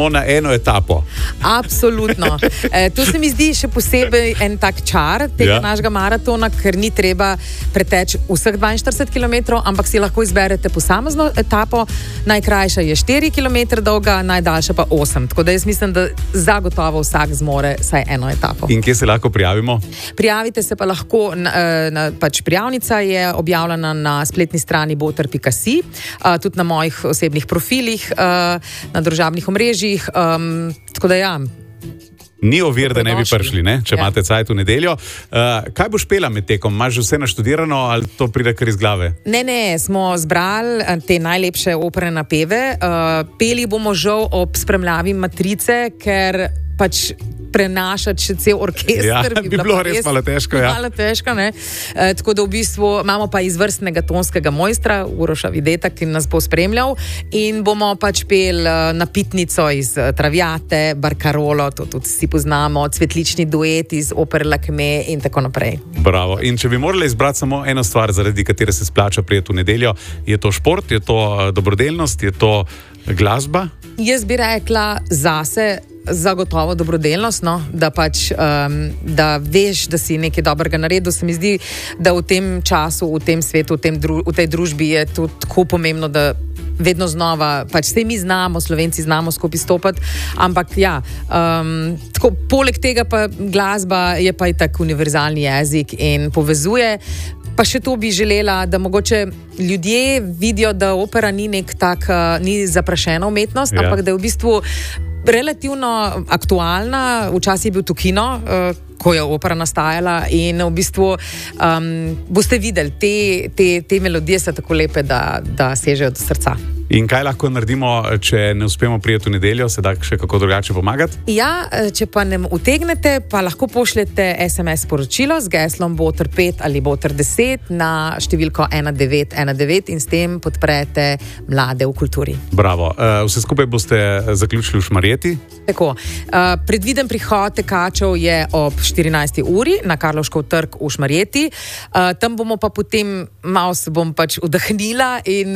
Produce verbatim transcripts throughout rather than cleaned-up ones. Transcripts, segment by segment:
samo na eno etapo. Absolutno. E, to se mi zdi še posebej en tak čar tega ja. našega maratona, ker ni treba preteči vseh dvainštirideset kilometrov, ampak si lahko izberete posamezno etapo. Najkrajša je štiri kilometre dolga, najdaljša pa osem. Tako da jaz mislim, da zagotovo vsak zmore vsaj eno etapo. In kje se lahko prijavimo? Prijavite se pa lahko, na, na, pač prijavnica je objavljena na spletni strani boter pika si, uh, tudi na mojih osebnih profilih, uh, na družabnih omrežjih, um, tako da ja. Ni ovir, da ne bi prišli, ne? Če ja. imate cajt v nedeljo. Uh, kaj boš pela med tekom? Imaš že vse naštudirano ali to pride kar iz glave? Ne, ne, smo zbrali te najlepše operne napeve. Uh, peli bomo žal ob spremljavi Matrice, ker pač prenašati še cel orkester. Ja, bi, bi bilo res malo težko. Ja. Malo težko, ne. E, tako da v bistvu imamo pa izvrstnega tonskega mojstra, Uroša Videta, ki nas bo spremljal in bomo pač pel napitnico iz Traviate, Barkarolo, to tudi vsi poznamo, cvetlični duet iz opere Lakme in tako naprej. Bravo. In če bi morali izbrati samo eno stvar, zaradi katere se splača prijeti v nedeljo, je to šport, je to dobrodelnost, je to glasba? Jaz bi rekla zase, zagotovo dobrodelnost, no? Da pač, um, da veš, da si nekaj dobrega naredil. Se mi zdi, da v tem času, v tem svetu, v, tem dru- v tej družbi je to tako pomembno, da vedno znova, pač vse mi znamo, Slovenci znamo skupaj stopati, ampak ja, um, tako, poleg tega pa glasba je pa itak univerzalni jezik in povezuje. Pa še to bi želela, da mogoče ljudje vidijo, da opera ni nek tak, ni zaprašena umetnost, ja. ampak da je v bistvu relativno aktualna. Včasih je bil to kino, uh, ko je opera nastajala in v bistvu um, boste videli, te, te, te melodije so tako lepe, da, da sežejo do srca. In kaj lahko naredimo, če ne uspemo prijeti v nedeljo, se da še kako drugače pomagati? Ja, če pa ne utegnete, pa lahko pošljete es em es sporočilo z geslom boter pet ali boter deset na številko ena devet ena devet in s tem podprete mlade v kulturi. Bravo. Vse skupaj boste zaključili v Šmarjeti? Tako. Predviden prihod tekačev je ob štirinajsti uri na Karlovškov trg v Šmarjeti. Tam bomo pa potem, malo se bom pač vdahnila in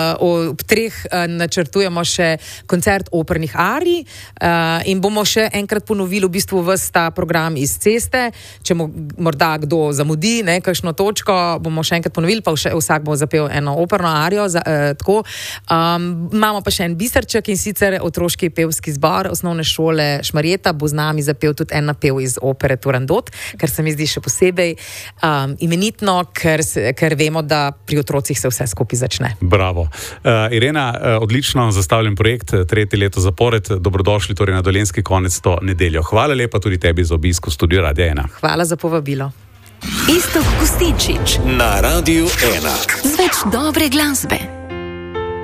ob treh načrtujemo še koncert opernih arij uh, in bomo še enkrat ponovili v bistvu ves ta program iz ceste. Če mo, morda kdo zamudi, ne, kakšno točko, bomo še enkrat ponovili, pa še, vsak bo zapel eno operno arijo. Za, uh, tako. Um, imamo pa še en biserček in sicer otroški pevski zbor osnovne šole Šmarjeta bo z nami zapel tudi en napev iz opere Turandot, kar se mi zdi še posebej um, imenitno, ker, ker vemo, da pri otrocih se vse skupaj začne. Bravo. Uh, Irena, odlično zastavljen projekt, tretje leto zapored. Dobrodošli torej na Dolenjski konec to nedeljo. Hvala lepa tudi tebi za obisk v studiu Radia ena. Hvala za povabilo. Iztok Kostinčič na Radiu ena. Z več dobre glasbe.